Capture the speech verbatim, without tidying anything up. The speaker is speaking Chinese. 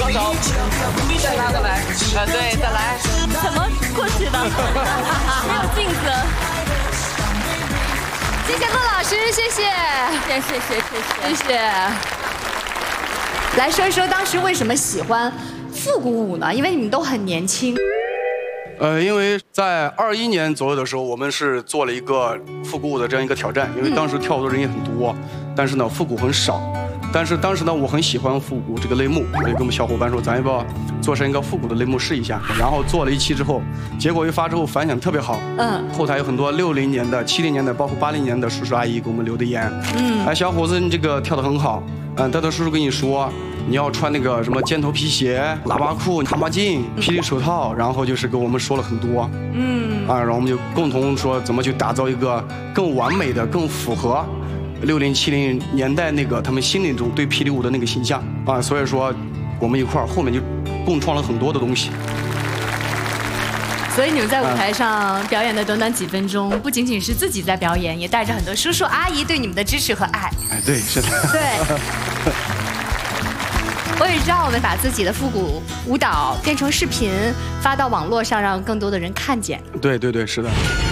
放手，再拉过来，啊，对，再来。 怎么过去的？没有镜子。 谢谢贺老师，谢谢， 谢谢谢谢谢谢。来说一说当时为什么喜欢复古舞呢？因为你们都很年轻。 呃，因为在二一年左右的时候，我们是做了一个复古舞的这样一个挑战，因为当时跳舞的人也很多，但是呢复古很少。但是当时呢，我很喜欢复古这个类目，我就跟我们小伙伴说，咱要不要做成一个复古的类目试一下？然后做了一期之后，结果一发之后反响特别好。嗯，后台有很多六零年的、七零年的，包括八零年的叔叔阿姨给我们留的言。嗯，哎，小伙子，你这个跳得很好。嗯，豆豆叔叔跟你说，你要穿那个什么尖头皮鞋、喇叭裤、蛤蟆镜、霹雳手套，然后就是跟我们说了很多。嗯，啊，然后我们就共同说怎么去打造一个更完美的、更符合六零七零年代那个他们心里中对霹雳舞的那个形象啊，所以说我们一块儿后面就共创了很多的东西。 所以你们在舞台上表演的短短几分钟，不仅仅是自己在表演，也带着很多叔叔阿姨对你们的支持和爱。 哎，对，是的。 对。我也知道我们把自己的复古舞蹈变成视频，发到网络上，让更多的人看见。 对对对，是的。